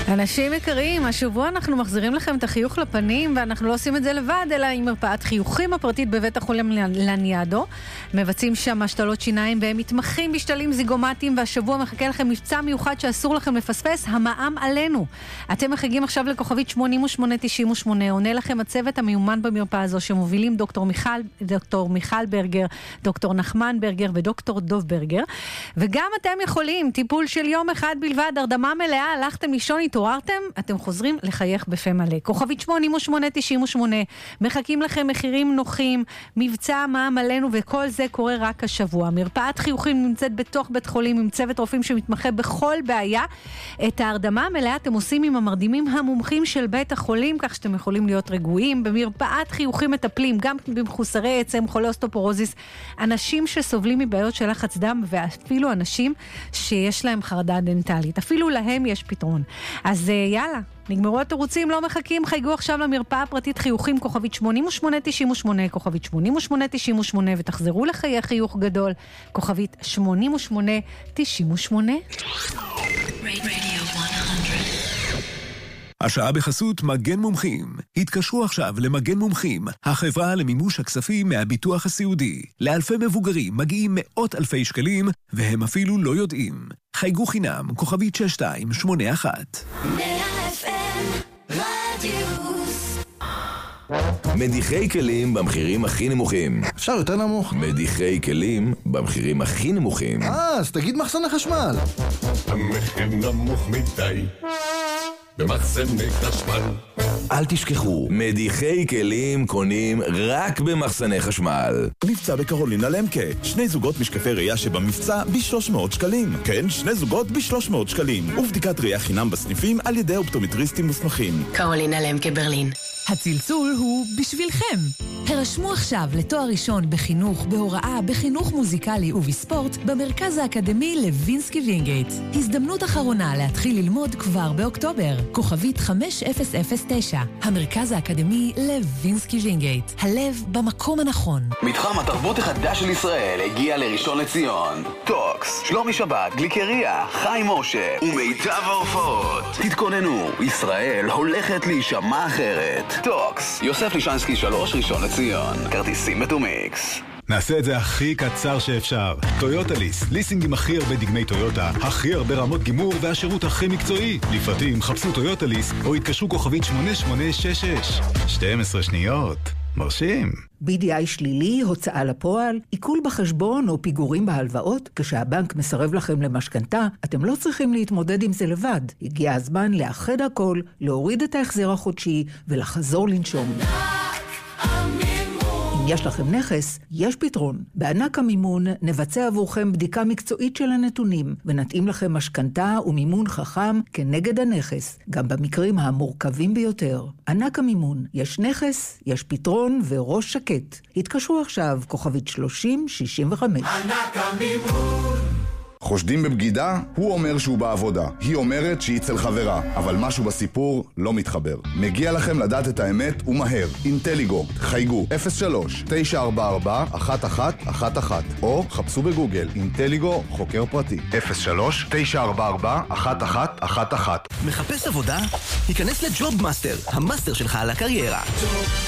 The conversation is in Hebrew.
אנשים יקרים, השבוע אנחנו מחזירים לכם את החיוך לפנים, ואנחנו לא עושים את זה לבד, אלא עם מרפאת חיוכים הפרטית בבית החולים לניאדו. מבצעים שם השתלות שיניים, והם מתמחים בשתלים זיגומטיים, והשבוע מחכה לכם מבצע מיוחד שאסור לכם לפספס, המע"מ עלינו. אתם מחגים עכשיו לכוכבית 8898, עונה לכם הצוות המיומן במרפאה הזו, שמובילים דוקטור מיכל ברגר, דוקטור נחמן ברגר ודוקטור דוב ברגר. וגם אתם יכולים, טיפול של יום אחד בלבד, הרדמה מלאה, הלכתם לישון, התעוררתם, אתם חוזרים לחייך בפה מלא. כוכבית 8898, מחכים לכם מחירים נוחים, מבצע מע"מ עלינו, וכל זה קורה רק השבוע. מרפאת חיוכים נמצאת בתוך בית חולים, עם צוות רופאים שמתמחה בכל בעיה. את ההרדמה המלאה אתם עושים עם המרדימים המומחים של בית החולים, כך שאתם יכולים להיות רגועים. במרפאת חיוכים מטפלים גם במחוסרי עצם, חולי אוסטאופורוזיס, אנשים שסובלים מבעיות של לחץ דם, ואפילו אנשים שיש להם חרדה דנטלית. אפילו להם יש פתרון. אז יאללה, נגמרו התירוצים, לא מחכים, חייגו עכשיו למרפאה הפרטית חיוכים, כוכבית 8898, כוכבית 8898, ותחזרו לחיי חיוך גדול, כוכבית 8898. השעה בחסות מגן מומחים. התקשרו עכשיו למגן מומחים, החברה למימוש הכספים מהביטוח הסיעודי. לאלפי מבוגרים מגיעים מאות אלפי שקלים, והם אפילו לא יודעים. חייגו חינם, כוכבית 6281. מדיחי כלים במחירים הכי נמוכים. אפשר יותר נמוך? מדיחי כלים במחירים הכי נמוכים. אז תגיד מחסני חשמל. המחיר נמוך מדי במחסני חשמל. אל תשכחו, מדיחי כלים קונים רק במחסני חשמל. מבצע בקרולינה למקה, 2 זוגות משקפי ראייה שבמבצע ב-300 שקלים. כן, 2 זוגות ב-300 שקלים. ובדיקת ראייה חינם בסניפים על ידי אופטומטריסטים מוסמכים. קרולינה למקה ברלין. הצלצול הוא בשבילכם. הרשמו עכשיו לתואר ראשון בחינוך, בהוראה, בחינוך מוזיקלי ובספורט במרכז האקדמי לוינסקי וינגייט. הזדמנות אחרונה להתחיל ללמוד כבר באוקטובר. כוכבית 5009. המרכז האקדמי לוינסקי וינגייט. הלב במקום הנכון. מתחם התרבות החדש של ישראל הגיע לראשון לציון. טוקס, שלומי שבת, גליקריה, חיים משה ומיטב ההופעות. תתכוננו, ישראל הולכת להישמע אחרת. טוקס, יוסף לישנסקי 3, ראשון לציון. כרטיסים בטומיקס. נעשה את זה הכי קצר שאפשר. טויוטה ליס, ליסינג עם הכי הרבה דגמי טויוטה, הכי הרבה רמות גימור והשירות הכי מקצועי. לפרטים חפשו טויוטה ליס או התקשרו כוכבית 8866. 12 שניות. מרשים. BDI שלילי, הוצאה לפועל, עיכול בחשבון או פיגורים בהלוואות, כשהבנק מסרב לכם למשכנתה, אתם לא צריכים להתמודד עם זה לבד. הגיע הזמן לאחד הכל, להוריד את ההחזר החודשי ולחזור לנשום. אם יש לכם נכס, יש פתרון. בענק המימון נבצע עבורכם בדיקה מקצועית של הנתונים, ונתאים לכם משכנתה ומימון חכם כנגד הנכס, גם במקרים המורכבים ביותר. ענק המימון, יש נכס, יש פתרון וראש שקט. התקשרו עכשיו, כוכבית 3065. ענק המימון. חושדים בבגידה? הוא אומר שהוא בעבודה. היא אומרת שהיא אצל חברה. אבל משהו בסיפור לא מתחבר. מגיע לכם לדעת את האמת ומהר. אינטליגו, חייגו 03-944-1111 או חפשו בגוגל אינטליגו חוקר פרטי 03-944-1111. מחפש עבודה? היכנס לג'וב מאסטר, המאסטר שלך על הקריירה.